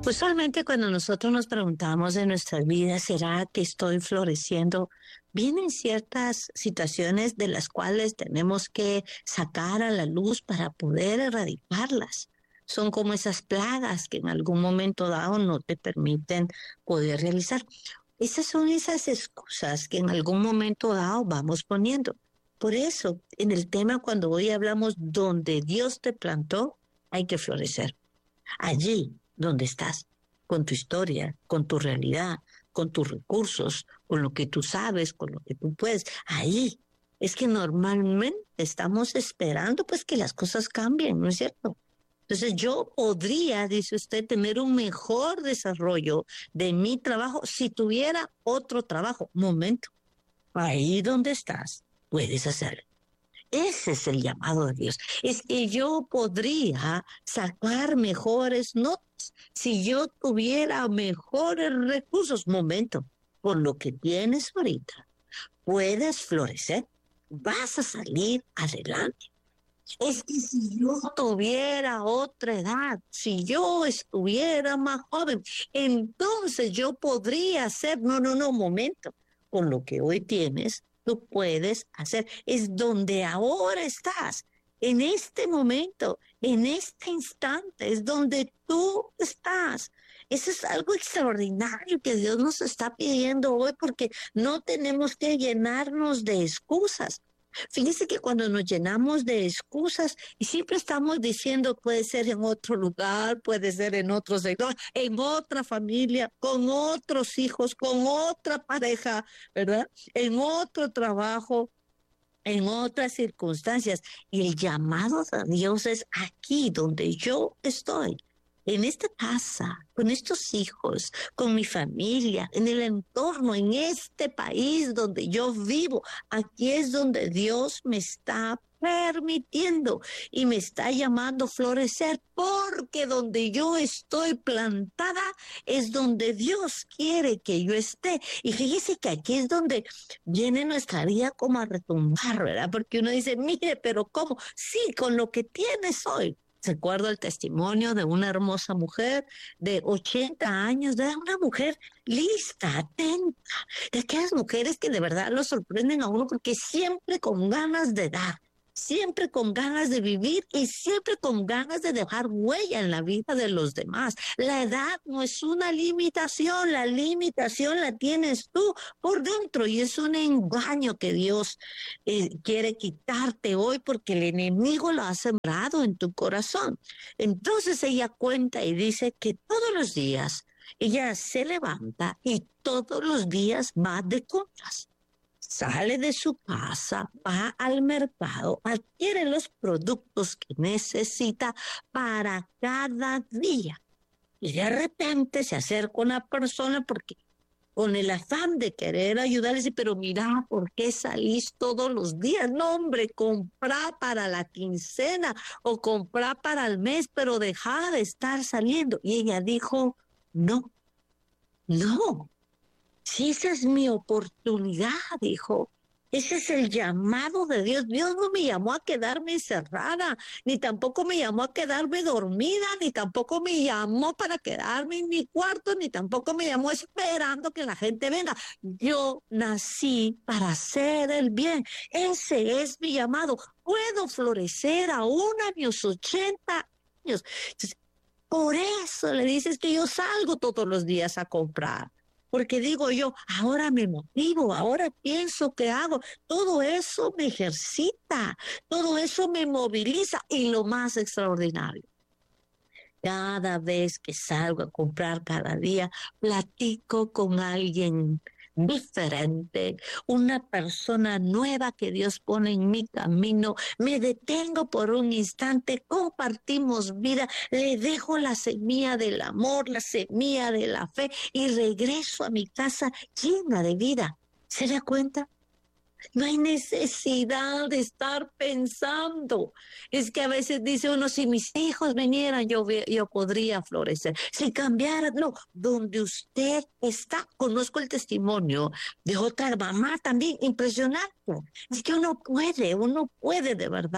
Usualmente cuando nosotros nos preguntamos en nuestra vida, ¿será que estoy floreciendo? Vienen ciertas situaciones de las cuales tenemos que sacar a la luz para poder erradicarlas. Son como esas plagas que en algún momento dado no te permiten poder realizar. Esas son esas excusas que en algún momento dado vamos poniendo. Por eso, en el tema cuando hoy hablamos donde Dios te plantó, hay que florecer allí donde estás, con tu historia, con tu realidad, con tus recursos, con lo que tú sabes, con lo que tú puedes, ahí. Es que normalmente estamos esperando pues que las cosas cambien, ¿no es cierto? Entonces yo podría, dice usted, tener un mejor desarrollo de mi trabajo si tuviera otro trabajo. Momento, ahí donde estás, puedes hacerlo. Ese es el llamado de Dios. Es que yo podría sacar mejores notas si yo tuviera mejores recursos. Momento, por lo que tienes ahorita, puedes florecer, vas a salir adelante. Es que si yo tuviera otra edad, si yo estuviera más joven, entonces yo podría hacer, no, momento, con lo que hoy tienes, tú puedes hacer, es donde ahora estás, en este momento, en este instante, es donde tú estás. Eso es algo extraordinario que Dios nos está pidiendo hoy porque no tenemos que llenarnos de excusas. Fíjese que cuando nos llenamos de excusas y siempre estamos diciendo puede ser en otro lugar, puede ser en otro sector, en otra familia, con otros hijos, con otra pareja, ¿verdad? En otro trabajo, en otras circunstancias. Y el llamado de Dios es aquí donde yo estoy, en esta casa, con estos hijos, con mi familia, en el entorno, en este país donde yo vivo. Aquí es donde Dios me está permitiendo y me está llamando a florecer porque donde yo estoy plantada es donde Dios quiere que yo esté. Y fíjese que aquí es donde viene nuestra vida como a retumbar, ¿verdad? Porque uno dice, mire, pero ¿cómo? Sí, con lo que tienes hoy. Recuerdo el testimonio de una hermosa mujer de 80 años, de una mujer lista, atenta, de aquellas mujeres que de verdad lo sorprenden a uno porque siempre con ganas de dar, siempre con ganas de vivir y siempre con ganas de dejar huella en la vida de los demás. La edad no es una limitación, la limitación la tienes tú por dentro y es un engaño que Dios quiere quitarte hoy porque el enemigo lo ha sembrado en tu corazón. Entonces ella cuenta y dice que todos los días ella se levanta y todos los días va de compras. Sale de su casa, va al mercado, adquiere los productos que necesita para cada día. Y de repente se acerca una persona porque con el afán de querer ayudar, dice, pero mira, ¿por qué salís todos los días? No, hombre, comprá para la quincena o comprá para el mes, pero deja de estar saliendo. Y ella dijo, no, si esa es mi oportunidad, dijo. Ese es el llamado de Dios. Dios no me llamó a quedarme encerrada, ni tampoco me llamó a quedarme dormida, ni tampoco me llamó para quedarme en mi cuarto, ni tampoco me llamó esperando que la gente venga. Yo nací para hacer el bien. Ese es mi llamado. Puedo florecer aún a mis 80 años. Entonces, por eso le dices que yo salgo todos los días a comprar. Porque digo yo, ahora me motivo, ahora pienso que hago. Todo eso me ejercita, todo eso me moviliza. Y lo más extraordinario, cada vez que salgo a comprar cada día, platico con alguien diferente, una persona nueva que Dios pone en mi camino, me detengo por un instante, compartimos vida, le dejo la semilla del amor, la semilla de la fe y regreso a mi casa llena de vida. ¿Se da cuenta? No hay necesidad de estar pensando. Es que a veces dice uno, si mis hijos vinieran, yo podría florecer. Si cambiara, no, donde usted está, conozco el testimonio de otra mamá también, impresionante. Es que uno puede de verdad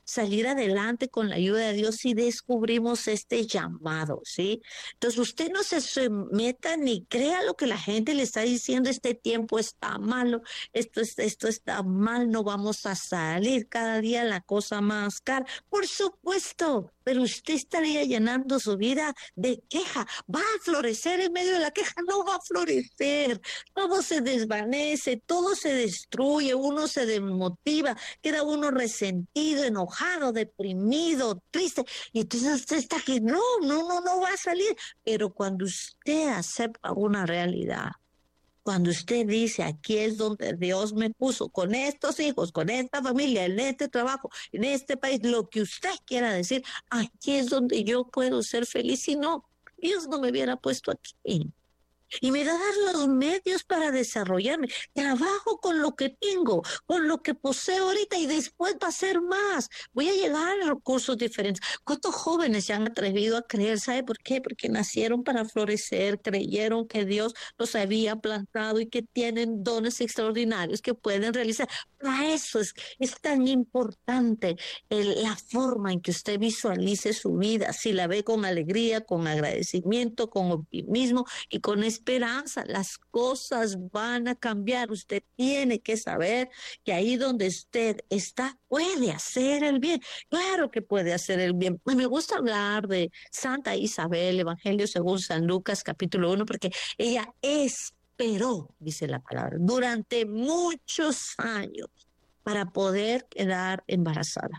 salir adelante con la ayuda de Dios si descubrimos este llamado, ¿sí? Entonces usted no se someta ni crea lo que la gente le está diciendo, este tiempo está malo, esto está mal, no vamos a salir cada día la cosa más cara. Por supuesto, pero usted estaría llenando su vida de queja. ¿Va a florecer en medio de la queja? No va a florecer. Todo se desvanece, todo se destruye, uno se desmotiva, queda uno resentido, enojado, deprimido, triste. Y entonces usted está que no va a salir. Pero cuando usted acepta una realidad, cuando usted dice, aquí es donde Dios me puso, con estos hijos, con esta familia, en este trabajo, en este país, lo que usted quiera decir, aquí es donde yo puedo ser feliz. Si no, Dios no me hubiera puesto aquí. Y me da los medios para desarrollarme. Trabajo con lo que tengo, con lo que poseo ahorita y después va a ser más. Voy a llegar a recursos diferentes. ¿Cuántos jóvenes se han atrevido a creer? ¿Sabe por qué? Porque nacieron para florecer, creyeron que Dios los había plantado y que tienen dones extraordinarios que pueden realizar. Para eso es tan importante la forma en que usted visualice su vida, si la ve con alegría, con agradecimiento, con optimismo y con esperanza. Las cosas van a cambiar. Usted tiene que saber que ahí donde usted está puede hacer el bien. Claro que puede hacer el bien. Me gusta hablar de Santa Isabel, Evangelio según San Lucas, capítulo 1, porque ella esperó, dice la palabra, durante muchos años para poder quedar embarazada.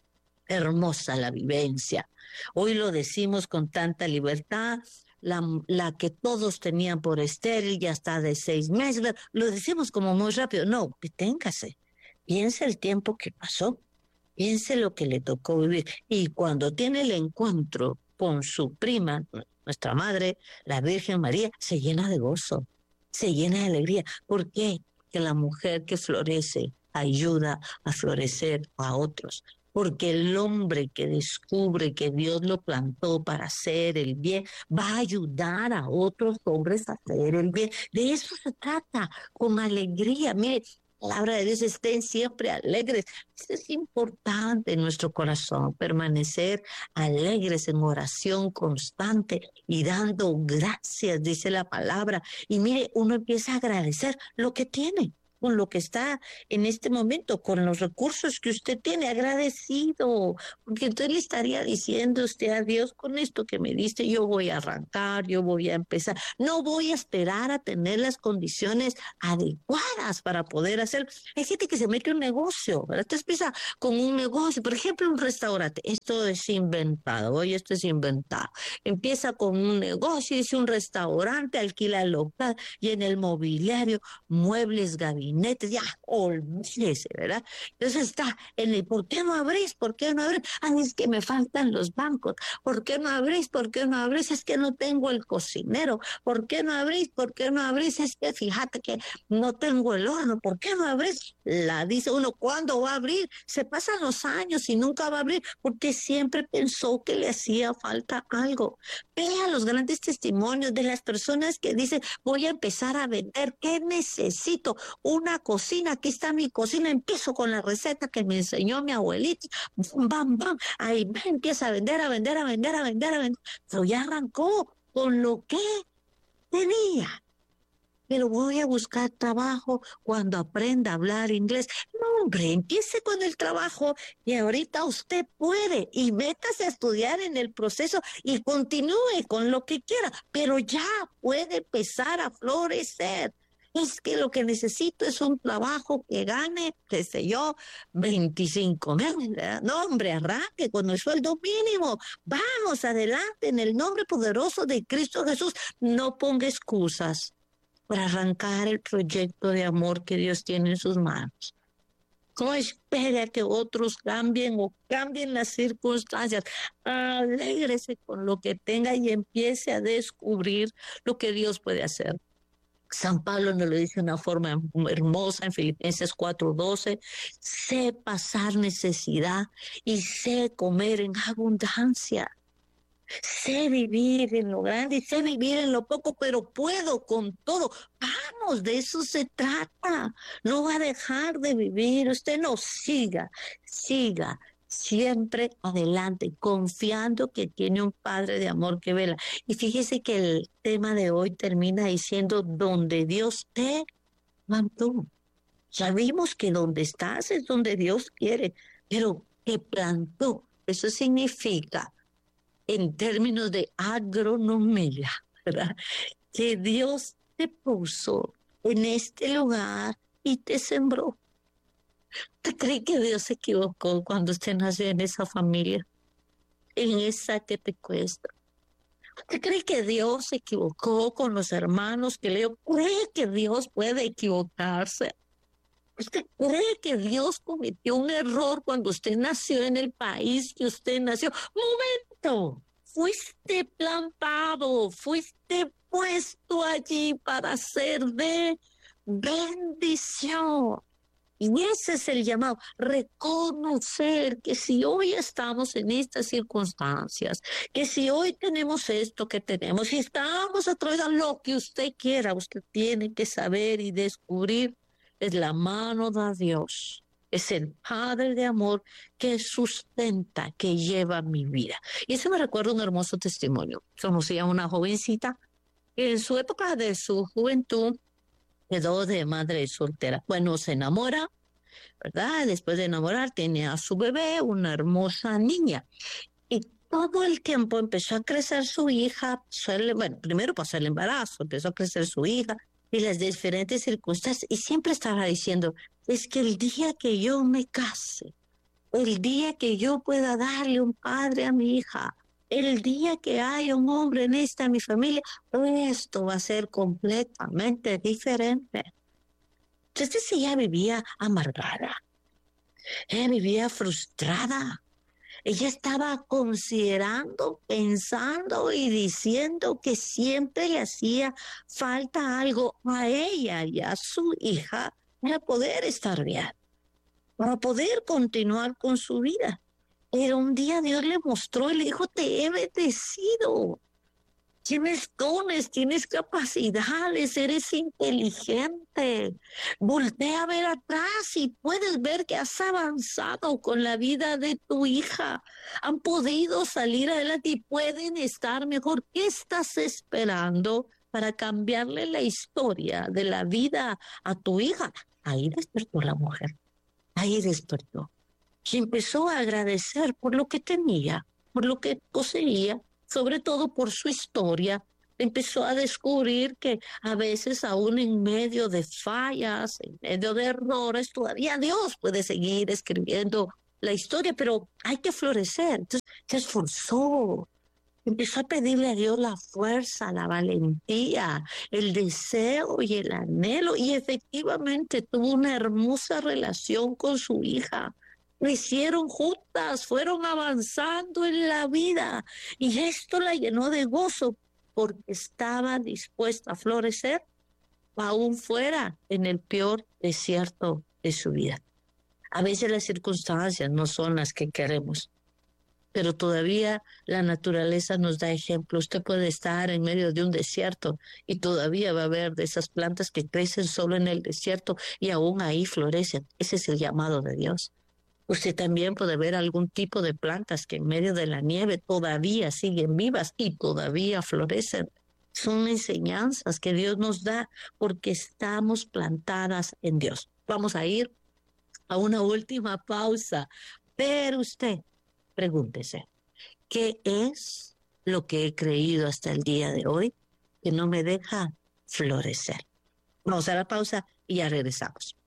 Hermosa la vivencia. Hoy lo decimos con tanta libertad, la que todos tenían por estéril ya está de 6 meses, lo decimos como muy rápido. No, deténgase, piense el tiempo que pasó, piense lo que le tocó vivir. Y cuando tiene el encuentro con su prima, nuestra madre, la Virgen María, se llena de gozo, se llena de alegría. ¿Por qué? Que la mujer que florece ayuda a florecer a otros. Porque el hombre que descubre que Dios lo plantó para hacer el bien, va a ayudar a otros hombres a hacer el bien. De eso se trata, con alegría. Mire, la palabra de Dios, estén siempre alegres. Eso es importante en nuestro corazón, permanecer alegres en oración constante y dando gracias, dice la palabra. Y mire, uno empieza a agradecer lo que tiene, con lo que está en este momento, con los recursos que usted tiene, agradecido, porque entonces le estaría diciendo usted a Dios, con esto que me diste, yo voy a arrancar, yo voy a empezar, no voy a esperar a tener las condiciones adecuadas para poder hacer. Hay gente que se mete en un negocio, ¿verdad? Entonces empieza con un negocio, por ejemplo, un restaurante, esto es inventado, hoy esto es inventado, empieza con un negocio, dice un restaurante, alquila el local y en el mobiliario, muebles, gabinetes, ya, olvídese, ¿verdad? Entonces está en el, ¿por qué no abrís? ¿Por qué no abrís? Ah, es que me faltan los bancos. ¿Por qué no abrís? ¿Por qué no abrís? Es que no tengo el cocinero. ¿Por qué no abrís? ¿Por qué no abrís? Es que fíjate que no tengo el horno. ¿Por qué no abrís? La dice uno, ¿cuándo va a abrir? Se pasan los años y nunca va a abrir porque siempre pensó que le hacía falta algo. Vea los grandes testimonios de las personas que dicen, voy a empezar a vender. ¿Qué necesito? Una cocina. Aquí está mi cocina. Empiezo con la receta que me enseñó mi abuelita. Bam, bam, bam. Ahí empieza a vender, a vender, a vender, a vender, a vender. Pero ya arrancó con lo que tenía. Pero voy a buscar trabajo cuando aprenda a hablar inglés. No, hombre, empiece con el trabajo y ahorita usted puede y métase a estudiar en el proceso y continúe con lo que quiera, pero ya puede empezar a florecer. Es que lo que necesito es un trabajo que gane, qué sé yo, 25,000. No, hombre, arranque con el sueldo mínimo. Vamos adelante en el nombre poderoso de Cristo Jesús. No ponga excusas para arrancar el proyecto de amor que Dios tiene en sus manos. No espere a que otros cambien o cambien las circunstancias. Alégrese con lo que tenga y empiece a descubrir lo que Dios puede hacer. San Pablo nos lo dice de una forma hermosa en Filipenses 4:12. Sé pasar necesidad y sé comer en abundancia. Sé vivir en lo grande y sé vivir en lo poco, pero puedo con todo. Vamos, de eso se trata. No va a dejar de vivir. Usted no siga siempre adelante, confiando que tiene un Padre de amor que vela. Y fíjese que el tema de hoy termina diciendo, donde Dios te plantó. Sabemos que donde estás es donde Dios quiere, pero te plantó. Eso significa, en términos de agronomía, ¿verdad? Que Dios te puso en este lugar y te sembró. ¿Usted cree que Dios se equivocó cuando usted nació en esa familia? En esa que te cuesta. ¿Usted cree que Dios se equivocó con los hermanos que leo? ¿Cree que Dios puede equivocarse? ¿Usted cree que Dios cometió un error cuando usted nació en el país que usted nació? ¡Momento! Fuiste plantado, fuiste puesto allí para ser de bendición. Y ese es el llamado, reconocer que si hoy estamos en estas circunstancias, que si hoy tenemos esto que tenemos, si estamos atravesando lo que usted quiera, usted tiene que saber y descubrir, es la mano de Dios, es el Padre de amor que sustenta, que lleva mi vida. Y eso me recuerda un hermoso testimonio. Conocí a una jovencita que en su época de su juventud quedó de madre soltera. Bueno, se enamora, ¿verdad? Después de enamorar, tiene a su bebé, una hermosa niña. Y todo el tiempo empezó a crecer su hija. Bueno, primero pasó el embarazo, empezó a crecer su hija y las diferentes circunstancias. Y siempre estaba diciendo, es que el día que yo me case, el día que yo pueda darle un padre a mi hija, el día que haya un hombre en esta mi familia, esto va a ser completamente diferente. Entonces ella vivía amargada, ella vivía frustrada, ella estaba considerando, pensando y diciendo que siempre le hacía falta algo a ella y a su hija para poder estar bien, para poder continuar con su vida. Pero un día Dios le mostró y le dijo, te he bendecido. Tienes dones, tienes capacidades, eres inteligente. Voltea a ver atrás y puedes ver que has avanzado con la vida de tu hija. Han podido salir adelante y pueden estar mejor. ¿Qué estás esperando para cambiarle la historia de la vida a tu hija? Ahí despertó la mujer, ahí despertó. Y empezó a agradecer por lo que tenía, por lo que poseía, sobre todo por su historia. Empezó a descubrir que a veces aún en medio de fallas, en medio de errores, todavía Dios puede seguir escribiendo la historia, pero hay que florecer. Entonces se esforzó, empezó a pedirle a Dios la fuerza, la valentía, el deseo y el anhelo, y efectivamente tuvo una hermosa relación con su hija. Lo hicieron juntas, fueron avanzando en la vida y esto la llenó de gozo porque estaba dispuesta a florecer aún fuera en el peor desierto de su vida. A veces las circunstancias no son las que queremos, pero todavía la naturaleza nos da ejemplo. Usted puede estar en medio de un desierto y todavía va a haber de esas plantas que crecen solo en el desierto y aún ahí florecen. Ese es el llamado de Dios. Usted también puede ver algún tipo de plantas que en medio de la nieve todavía siguen vivas y todavía florecen. Son enseñanzas que Dios nos da porque estamos plantadas en Dios. Vamos a ir a una última pausa, pero usted pregúntese, ¿qué es lo que he creído hasta el día de hoy que no me deja florecer? Vamos a la pausa y ya regresamos.